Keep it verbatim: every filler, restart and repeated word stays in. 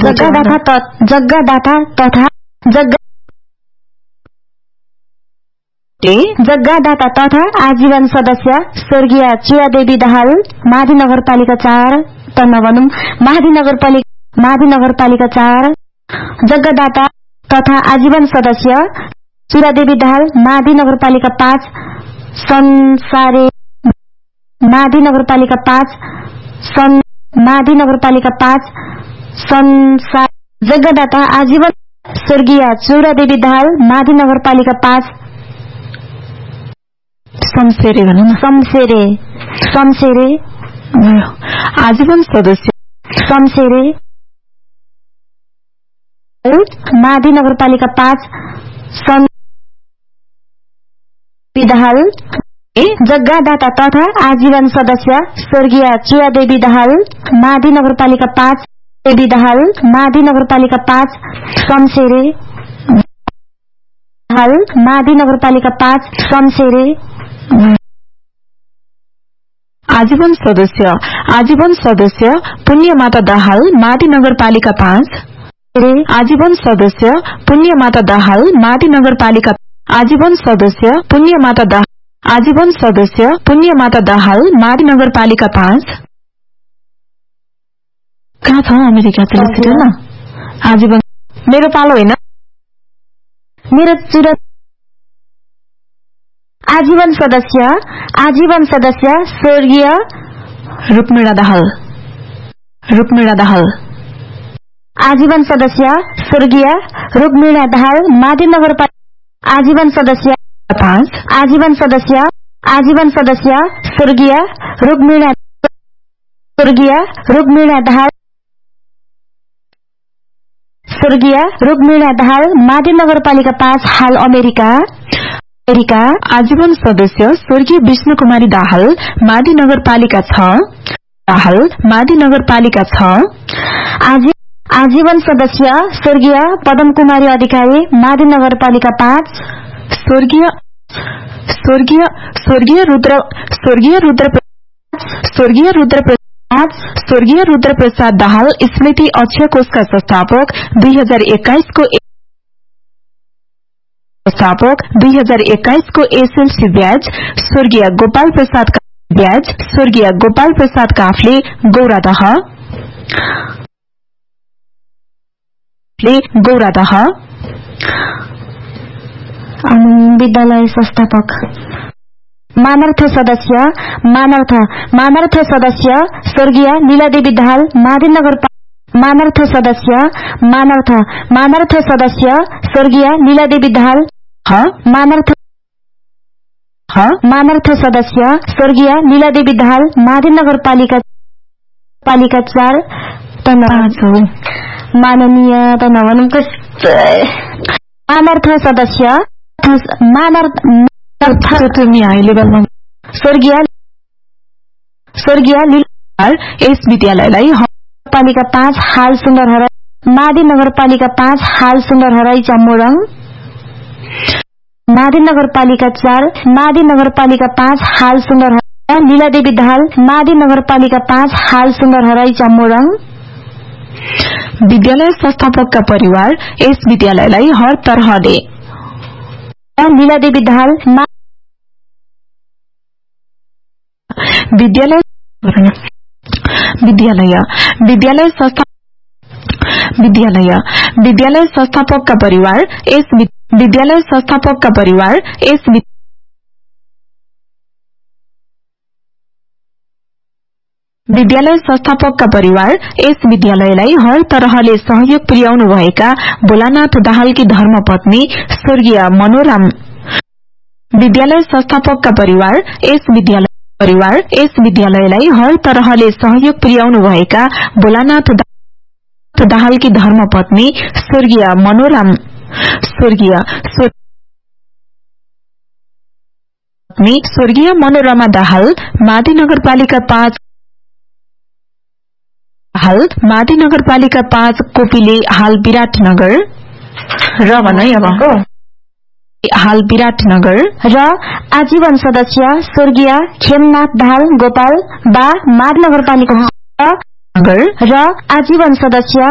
जग्गादाता जग्गादाता तथा जग्गा जग्गादाता तथा आजीवन सदस्य स्वर्गीय चियादेवी दाहाल माथि नगरपालिका चार त नभनौं माथि नगरपालिका माथि नगरपालिका चार जग्गादाता तथा आजीवन सदस्य चियादेवी दाहाल माथि नगरपालिका पाँच संसारे माथि नगरपालिका पाँच सं माथि नगरपालिका पाँच संसार जग्गादाता आजीवन स्वर्गीय चौरादेवी दाहाल माथि नगरपालिका पाँच समसेरे भनौं न समसेरे समसेरे आजीवन सदस्य समसेरे माथि नगरपालिका पाँच सं दाहाल जग्गादाता तथा आजीवन सदस्य स्वर्गीय चियादेवी दाहाल माथि नगरपालिका पाँच देवी दाहाल माथि नगरपालिका पाँच समसेरे दाहाल माथि नगरपालिका पाँच समसेरे आजीवन सदस्य आजीवन सदस्य पुण्यमाता दाहाल माथि नगरपालिका पाँच आजीवन सदस्य पुण्यमाता दाहाल माथि नगरपालिका आजीवन सदस्य पुण्यमाता दाहाल आजीवन सदस्य पुण्यमाता दाहाल माथि नगरपालिका पाँच कहाँ छ अमेरिका चलचित्र न आजीवन मेरो पालो होइन मेरो चुरा आजीवन सदस्य आजीवन सदस्य स्वर्गीय रुक्मिणा दाहाल रुक्मिणा दाहाल आजीवन सदस्य स्वर्गीय रुक्मिणा दाहाल माथि नगरपालिका आजीवन सदस्य पाँच आजीवन सदस्य आजीवन सदस्य स्वर्गीय रुक्मिणा स्वर्गीय रुक्मिणा दाहाल स्वर्गीय रुक्मिणा दाहाल माथि नगरपालिका पाँच हाल अमेरिका अमेरिका आजीवन सदस्य स्वर्गीय विष्णु कुमारी दाहाल माथि नगरपालिका छ दाहाल माथि नगरपालिका छ आजी आजीवन सदस्य स्वर्गीय पदम कुमारी अधिकारी माथि नगरपालिका पाँच स्वर्गीय स्वर्गीय स्वर्गीय रुद्र स्वर्गीय रुद्र स्वर्गीय रुद्र प्रसाद स्वर्गीय रुद्र प्रसाद दाहाल स्मृति अक्षय कोषका संस्थापक दुई हजार एक्काइस को संस्थापक दुई हजार एक्काइस को एसएलसी ब्याज स्वर्गीय गोपाल प्रसाद ब्याज स्वर्गीय गोपाल प्रसाद काफले गौरादह गौरादह विद्यालय संस्थापक मानर्थ सदस्य मानर्थ मानर्थ सदस्य स्वर्गीय लीलादेवी दाहाल माथि नगरपालिका मानर्थ सदस्य मानर्थ मानर्थ सदस्य स्वर्गीय लीलादेवी दाहाल मानर्थ मानर्थ सदस्य स्वर्गीय लीलादेवी दाहाल माथि नगरपालिका पालिका चार माननीय त नभनौं मानर्थ सदस्य मानर्थ स्वर्गीय स्वर्गीय यस विद्यालयलाई पालिका पाँच हाल सुन्दर हराई माथि नगरपालिका पाँच हाल सुन्दर हराई चम्मोरङ माथि नगरपालिका चार माथि नगरपालिका पाँच हाल सुन्दर हराई लीलादेवी दाहाल माथि नगरपालिका पाँच हाल सुन्दर हराई चम्मोरङ विद्यालय संस्थापकका परिवार यस विद्यालयलाई हर तरहले लीलादेवी दाहाल विद्यालय विद्यालय विद्यालय संस्था विद्यालय विद्यालय संस्थापकका परिवार यस विद्यालय संस्थापकका परिवार यस विद्यालय संस्थापकका परिवार यस विद्यालयलाई हर तरहले सहयोग पुर्याउनु भएका भोलानाथ दाहालकी धर्मपत्नी स्वर्गीय मनोरम विद्यालय संस्थापकका परिवार यस विद्यालय परिवार यस विद्यालयलाई हर तरहले सहयोग पुर्याउनु भएका भोलानाथ दाहालकी धर्मपत्नी स्वर्गीय मनोरम स्वर्गीय स्वर्गीय मनोरमा दाहाल माथि नगरपालिका पाँच हाल माथि नगरपालिका पाँच कोपिले हाल विराटनगर र भनै अब हाल विराटनगर र आजीवन सदस्य स्वर्गीय खेमनाथ दाहाल गोपाल बा माथि नगरपालिका नगर र आजीवन सदस्य